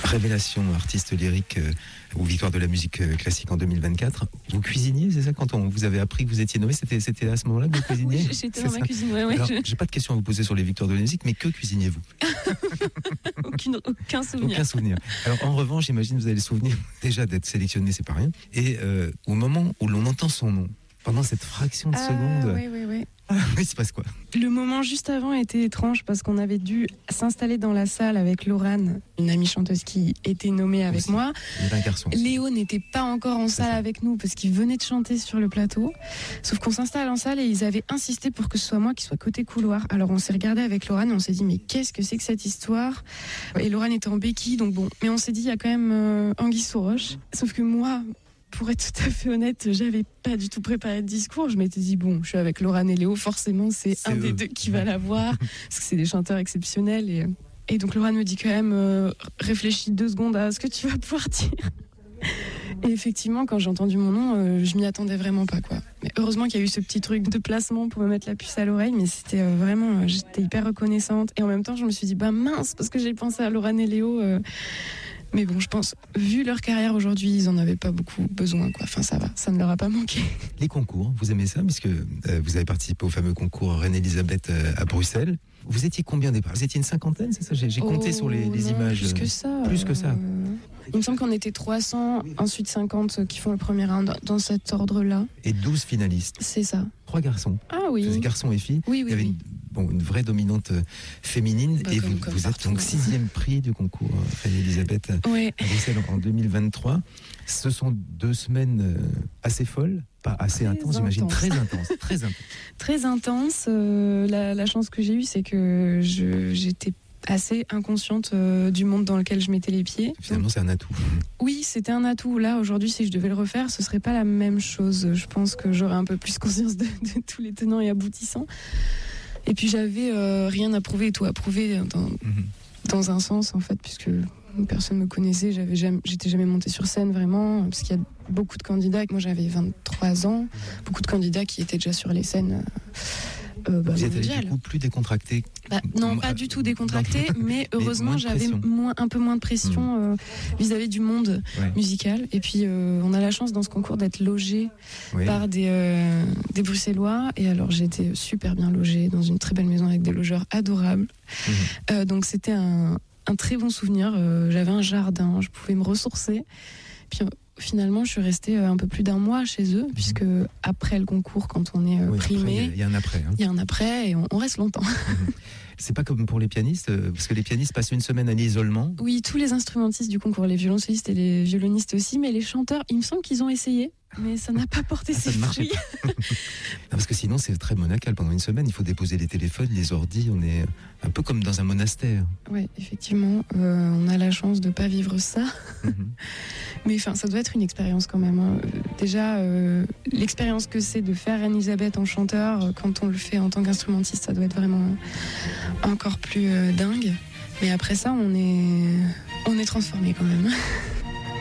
révélation artiste lyrique aux Victoires de la musique classique en 2024. Vous cuisiniez, c'est ça, quand vous avez appris que vous étiez nommé, c'était à ce moment-là que vous cuisiniez? Oui, j'étais dans ma cuisine, ouais. Alors, j'ai pas de questions à vous poser sur les Victoires de la musique, mais que cuisiniez-vous? Aucun souvenir. Aucun souvenir. Alors en revanche, j'imagine vous avez le souvenir déjà d'être sélectionné, c'est pas rien. Et au moment où l'on entend son nom, pendant cette fraction de seconde, Oui. il se passe quoi? Le moment juste avant était étrange parce qu'on avait dû s'installer dans la salle avec Laurane, une amie chanteuse qui était nommée avec aussi. moi. Il y avait un garçon. Léo n'était pas encore en salle avec nous parce qu'il venait de chanter sur le plateau. Sauf qu'on s'installe en salle et ils avaient insisté pour que ce soit moi qui soit côté couloir. Alors on s'est regardé avec Laurane et on s'est dit mais qu'est-ce que c'est que cette histoire? Et Laurane était en béquille, donc bon. Mais on s'est dit il y a quand même anguille sous roche. Sauf que moi, pour être tout à fait honnête, j'avais pas du tout préparé de discours. Je m'étais dit, bon, je suis avec Laurane et Léo, forcément, c'est un des deux qui va l'avoir, parce que c'est des chanteurs exceptionnels. Et donc, Laurane me dit quand même, réfléchis 2 secondes à ce que tu vas pouvoir dire. Et effectivement, quand j'ai entendu mon nom, je m'y attendais vraiment pas, quoi. Mais heureusement qu'il y a eu ce petit truc de placement pour me mettre la puce à l'oreille, mais c'était vraiment, j'étais hyper reconnaissante. Et en même temps, je me suis dit, bah mince, parce que j'ai pensé à Laurane et Léo. Mais bon, je pense, vu leur carrière aujourd'hui, ils en avaient pas beaucoup besoin, quoi. Enfin, ça va, ça ne leur a pas manqué. Les concours, vous aimez ça, puisque vous avez participé au fameux concours Reine-Elisabeth à Bruxelles. Vous étiez combien départ? Vous étiez une cinquantaine, c'est ça? J'ai compté sur les images. Plus que ça. Plus que ça. Il me semble qu'on était 300, ensuite 50 qui font le premier round dans cet ordre-là. Et 12 finalistes. C'est ça. 3 garçons. Ah oui. C'est garçons et filles. Oui. Il y avait une vraie dominante féminine. Bah, et comme vous êtes donc 6e prix du concours Reine-Elisabeth à Bruxelles en 2023. Ce sont 2 semaines assez folles, pas assez intenses, j'imagine. Très intenses. Très intenses. La chance que j'ai eue, c'est que j'étais assez inconsciente du monde dans lequel je mettais les pieds. Finalement, c'est un atout. Oui, c'était un atout. Là, aujourd'hui, si je devais le refaire, ce serait pas la même chose. Je pense que j'aurais un peu plus conscience de tous les tenants et aboutissants. Et puis, j'avais rien à prouver et tout à prouver dans un sens, en fait, puisque personne me connaissait. J'étais jamais montée sur scène, vraiment, parce qu'il y a beaucoup de candidats. Moi, j'avais 23 ans. Beaucoup de candidats qui étaient déjà sur les scènes vous êtes allé du coup plus décontracté? Non, pas du tout décontracté, mais heureusement j'avais un peu moins de pression vis-à-vis du monde musical. Et puis on a la chance dans ce concours d'être logé par des Bruxellois. Et alors j'ai été super bien logée dans une très belle maison avec des logeurs adorables. Donc c'était un très bon souvenir. J'avais un jardin, je pouvais me ressourcer. Puis finalement, je suis restée un peu plus d'1 mois chez eux, puisque après le concours, quand on est primé, il y a un après. Il y a un après et on reste longtemps. C'est pas comme pour les pianistes, parce que les pianistes passent une semaine à l'isolement. Oui, tous les instrumentistes du concours, les violoncellistes et les violonistes aussi, mais les chanteurs, il me semble qu'ils ont essayé, mais ça n'a pas porté ses fruits. Non, parce que sinon, c'est très monacal. Pendant une semaine, il faut déposer les téléphones, les ordis. On est un peu comme dans un monastère. Oui, effectivement. On a la chance de ne pas vivre ça. Mais enfin, ça doit être une expérience quand même. Hein. Déjà, l'expérience que c'est de faire Reine-Elisabeth en chanteur, quand on le fait en tant qu'instrumentiste, ça doit être vraiment encore plus dingue. Mais après ça, on est transformé quand même.